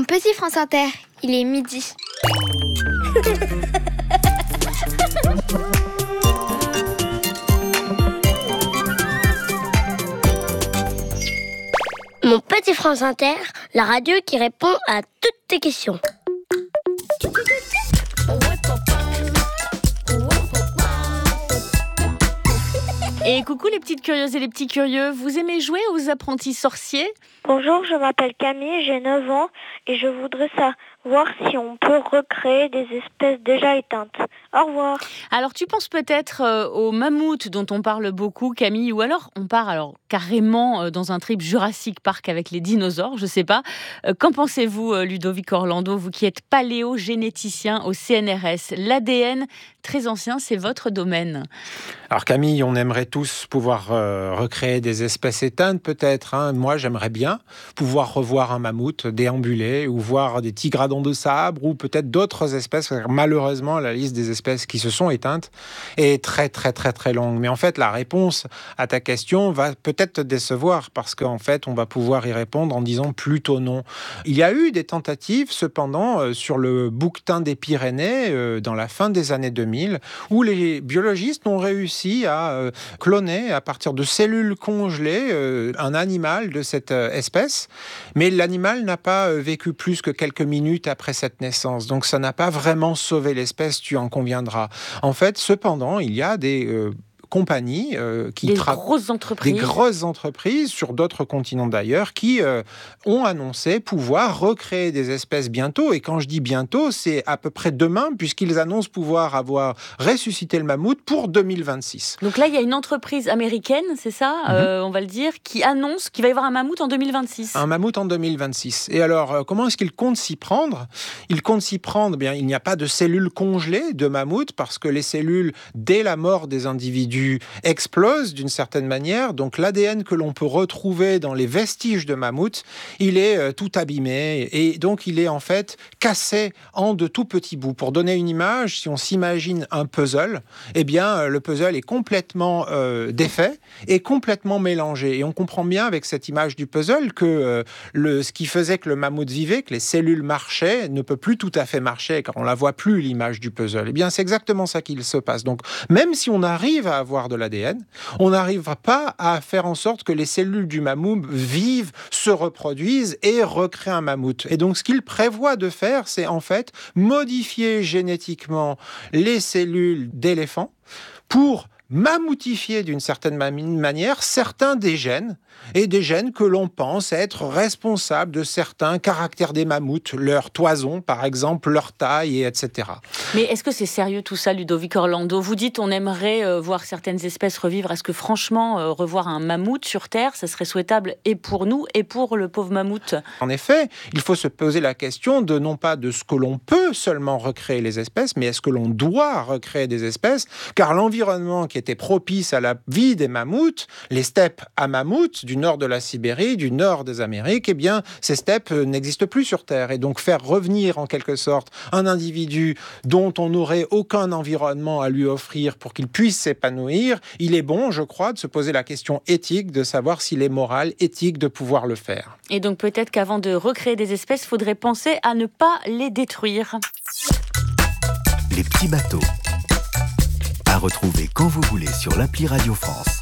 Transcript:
petit France Inter, il est midi. Mon petit France Inter, la radio qui répond à toutes tes questions. Et coucou les petites curieuses et les petits curieux, vous aimez jouer aux apprentis sorciers ? Bonjour, je m'appelle Camille, j'ai 9 ans et je voudrais savoir si on peut recréer des espèces déjà éteintes. Au revoir. Alors tu penses peut-être aux mammouths dont on parle beaucoup, Camille, ou alors on part carrément dans un trip Jurassic Park avec les dinosaures, je sais pas. Qu'en pensez-vous, Ludovic Orlando, vous qui êtes paléogénéticien au CNRS? L'ADN, très ancien, c'est votre domaine. Alors Camille, on aimerait tous pouvoir recréer des espèces éteintes peut-être. Moi, j'aimerais bien pouvoir revoir un mammouth déambuler ou voir des tigres à dents de sabre ou peut-être d'autres espèces. Malheureusement, la liste des espèces qui se sont éteintes est très, très, très, très longue. Mais en fait, la réponse à ta question va peut-être te décevoir parce qu'en fait, on va pouvoir y répondre en disant plutôt non. Il y a eu des tentatives, cependant, sur le bouquetin des Pyrénées dans la fin des années 2000 où les biologistes ont réussi à cloner à partir de cellules congelées un animal de cette espèce, mais l'animal n'a pas vécu plus que quelques minutes après cette naissance, donc ça n'a pas vraiment sauvé l'espèce, tu en conviendras. En fait, cependant, il y a des compagnies des grosses entreprises sur d'autres continents d'ailleurs qui ont annoncé pouvoir recréer des espèces bientôt, et quand je dis bientôt, c'est à peu près demain puisqu'ils annoncent pouvoir avoir ressuscité le mammouth pour 2026. Donc là, il y a une entreprise américaine, c'est ça, on va le dire, qui annonce qu'il va y avoir un mammouth en 2026. Un mammouth en 2026. Et alors, comment est-ce qu'ils comptent s'y prendre ? Ils comptent s'y prendre, bien, il n'y a pas de cellules congelées de mammouth parce que les cellules, dès la mort des individus, explose d'une certaine manière. Donc l'ADN que l'on peut retrouver dans les vestiges de mammouth, il est tout abîmé et donc il est en fait cassé en de tout petits bouts. Pour donner une image, si on s'imagine un puzzle, eh bien le puzzle est complètement défait et complètement mélangé. Et on comprend bien avec cette image du puzzle que ce qui faisait que le mammouth vivait, que les cellules marchaient, ne peut plus tout à fait marcher car on la voit plus, l'image du puzzle. Eh bien c'est exactement ça qu'il se passe. Donc même si on arrive à avoir de l'ADN, on n'arrivera pas à faire en sorte que les cellules du mammouth vivent, se reproduisent et recréent un mammouth. Et donc, ce qu'il prévoit de faire, c'est en fait modifier génétiquement les cellules d'éléphants pour mammouthifier d'une certaine manière certains des gènes, et des gènes que l'on pense être responsables de certains caractères des mammouths, leur toison par exemple, leur taille, et etc. Mais est-ce que c'est sérieux tout ça, Ludovic Orlando ? Vous dites on aimerait voir certaines espèces revivre. Est-ce que franchement, revoir un mammouth sur Terre, ça serait souhaitable et pour nous et pour le pauvre mammouth ? En effet, il faut se poser la question de non pas de ce que l'on peut seulement recréer les espèces, mais est-ce que l'on doit recréer des espèces ? Car l'environnement qui était propice à la vie des mammouths, les steppes à mammouths, du nord de la Sibérie, du nord des Amériques, eh bien, ces steppes n'existent plus sur Terre. Et donc, faire revenir en quelque sorte un individu dont on n'aurait aucun environnement à lui offrir pour qu'il puisse s'épanouir, il est bon, je crois, de se poser la question éthique, de savoir s'il est moral, éthique de pouvoir le faire. Et donc, peut-être qu'avant de recréer des espèces, il faudrait penser à ne pas les détruire. Les petits bateaux. À retrouver quand vous voulez sur l'appli Radio France.